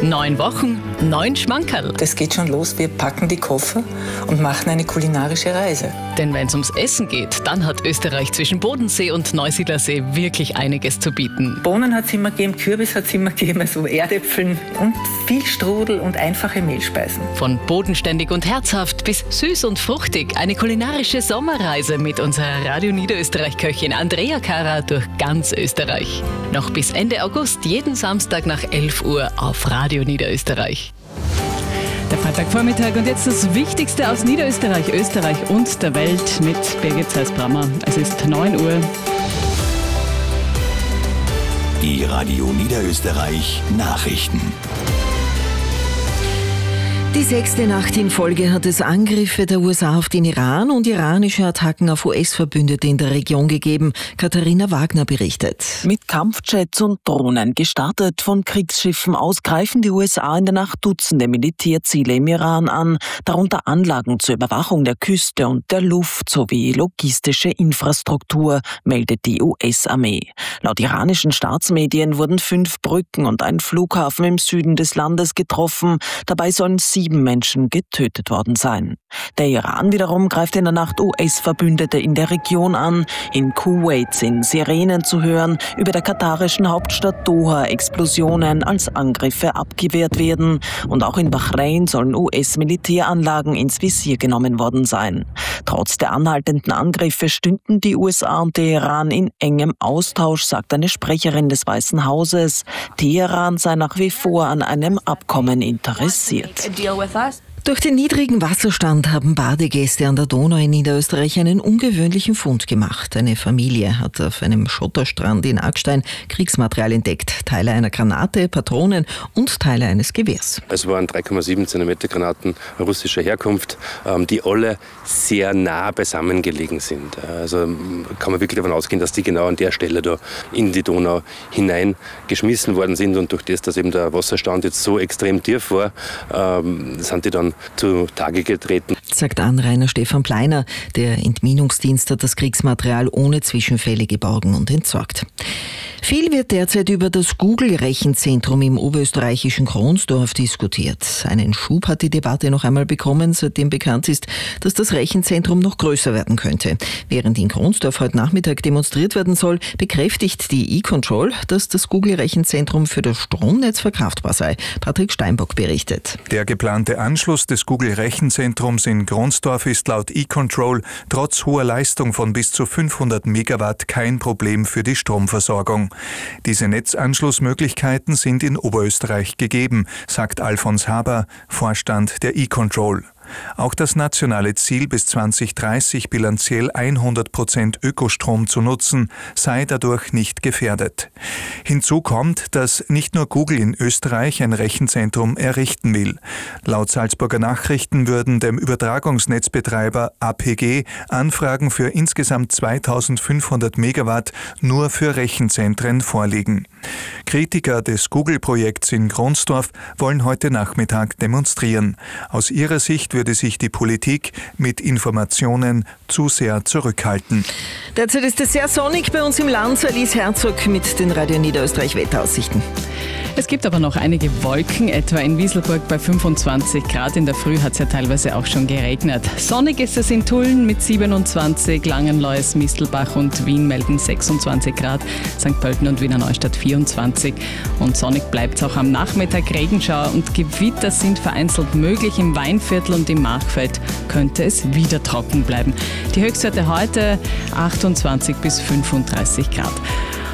9 Wochen, 9 Schmankerl. Das geht schon los, wir packen die Koffer und machen eine kulinarische Reise. Denn wenn es ums Essen geht, dann hat Österreich zwischen Bodensee und Neusiedlersee wirklich einiges zu bieten. Bohnen hat es immer gegeben, Kürbis hat es immer gegeben, also Erdäpfeln und viel Strudel und einfache Mehlspeisen. Von bodenständig und herzhaft bis süß und fruchtig. Eine kulinarische Sommerreise mit unserer Radio Niederösterreich-Köchin Andrea Kara durch ganz Österreich. Noch bis Ende August, jeden Samstag nach 11 Uhr auf Radio Niederösterreich. Der Freitagvormittag und jetzt das Wichtigste aus Niederösterreich, Österreich und der Welt mit Birgit Zeiss-Brammer. Es ist 9 Uhr. Die Radio Niederösterreich Nachrichten. Die 6. Nacht in Folge hat es Angriffe der USA auf den Iran und iranische Attacken auf US-Verbündete in der Region gegeben. Katharina Wagner berichtet. Mit Kampfjets und Drohnen, gestartet von Kriegsschiffen aus, greifen die USA in der Nacht Dutzende Militärziele im Iran an, darunter Anlagen zur Überwachung der Küste und der Luft sowie logistische Infrastruktur, meldet die US-Armee. Laut iranischen Staatsmedien wurden 5 Brücken und ein Flughafen im Süden des Landes getroffen. Dabei sollen 7 Menschen getötet worden sein. Der Iran wiederum greift in der Nacht US-Verbündete in der Region an. In Kuwait sind Sirenen zu hören, über der katarischen Hauptstadt Doha Explosionen als Angriffe abgewehrt werden. Und auch in Bahrain sollen US-Militäranlagen ins Visier genommen worden sein. Trotz der anhaltenden Angriffe stünden die USA und der Iran in engem Austausch, sagt eine Sprecherin des Weißen Hauses. Teheran sei nach wie vor an einem Abkommen interessiert. Durch den niedrigen Wasserstand haben Badegäste an der Donau in Niederösterreich einen ungewöhnlichen Fund gemacht. Eine Familie hat auf einem Schotterstrand in Aggstein Kriegsmaterial entdeckt. Teile einer Granate, Patronen und Teile eines Gewehrs. Es waren 3,7 cm Granaten russischer Herkunft, die alle sehr nah beisammen gelegen sind. Also kann man wirklich davon ausgehen, dass die genau an der Stelle da in die Donau hineingeschmissen worden sind. Und durch das, dass eben der Wasserstand jetzt so extrem tief war, sind die dann zu Tage getreten. Sagt Anrainer Stefan Pleiner. Der Entminungsdienst hat das Kriegsmaterial ohne Zwischenfälle geborgen und entsorgt. Viel wird derzeit über das Google-Rechenzentrum im oberösterreichischen Kronsdorf diskutiert. Einen Schub hat die Debatte noch einmal bekommen, seitdem bekannt ist, dass das Rechenzentrum noch größer werden könnte. Während in Kronsdorf heute Nachmittag demonstriert werden soll, bekräftigt die E-Control, dass das Google-Rechenzentrum für das Stromnetz verkraftbar sei. Patrick Steinbock berichtet. Der geplante Anschluss des Google-Rechenzentrums in Kronsdorf ist laut E-Control trotz hoher Leistung von bis zu 500 Megawatt kein Problem für die Stromversorgung. Diese Netzanschlussmöglichkeiten sind in Oberösterreich gegeben, sagt Alfons Haber, Vorstand der E-Control. Auch das nationale Ziel, bis 2030 bilanziell 100% Ökostrom zu nutzen, sei dadurch nicht gefährdet. Hinzu kommt, dass nicht nur Google in Österreich ein Rechenzentrum errichten will. Laut Salzburger Nachrichten würden dem Übertragungsnetzbetreiber APG Anfragen für insgesamt 2500 Megawatt nur für Rechenzentren vorliegen. Kritiker des Google-Projekts in Kronsdorf wollen heute Nachmittag demonstrieren. Aus ihrer Sicht würde sich die Politik mit Informationen zu sehr zurückhalten. Derzeit ist es sehr sonnig bei uns im Land. Alice Herzog mit den Radio Niederösterreich Wetteraussichten. Es gibt aber noch einige Wolken, etwa in Wieselburg bei 25 Grad. In der Früh hat es ja teilweise auch schon geregnet. Sonnig ist es in Tulln mit 27, Langenlois, Mistelbach und Wien melden 26 Grad, St. Pölten und Wiener Neustadt 24. Und sonnig bleibt es auch am Nachmittag. Regenschauer und Gewitter sind vereinzelt möglich. Im Weinviertel und im Machfeld könnte es wieder trocken bleiben. Die Höchstwerte heute 28 bis 35 Grad.